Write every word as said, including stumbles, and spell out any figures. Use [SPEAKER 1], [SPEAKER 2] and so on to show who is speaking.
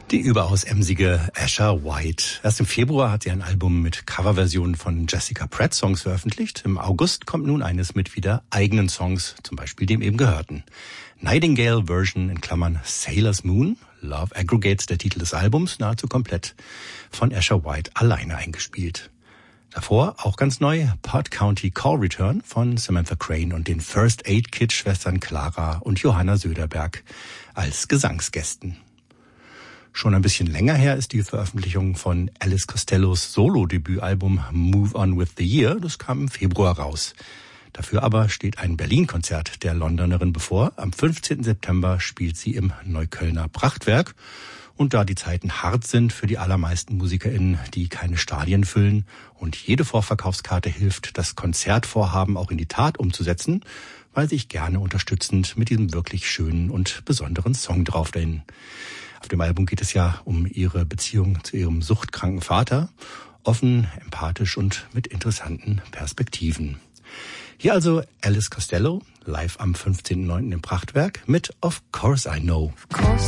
[SPEAKER 1] Die überaus emsige Asher White. Erst im Februar hat sie ein Album mit Coverversionen von Jessica Pratt Songs veröffentlicht. Im August kommt nun eines mit wieder eigenen Songs, zum Beispiel dem eben gehörten. Nightingale Version in Klammern Sailor's Moon. Love Aggregates, der Titel des Albums, nahezu komplett von Asher White alleine eingespielt. Davor, auch ganz neu, Pod County Call Return von Samantha Crane und den First Aid Kit Schwestern Clara und Johanna Söderberg als Gesangsgästen. Schon ein bisschen länger her ist die Veröffentlichung von Alice Costellos Solo-Debütalbum Move On With The Year. Das kam im Februar raus. Dafür aber steht ein Berlin-Konzert der Londonerin bevor. Am fünfzehnten September spielt sie im Neuköllner Prachtwerk. Und da die Zeiten hart sind für die allermeisten MusikerInnen, die keine Stadien füllen und jede Vorverkaufskarte hilft, das Konzertvorhaben auch in die Tat umzusetzen, weise ich gerne unterstützend mit diesem wirklich schönen und besonderen Song drauf dahin. Auf dem Album geht es ja um ihre Beziehung zu ihrem suchtkranken Vater. Offen, empathisch und mit interessanten Perspektiven. Hier also Alice Costello, live am fünfzehnten neunten im Prachtwerk mit Of Course I Know.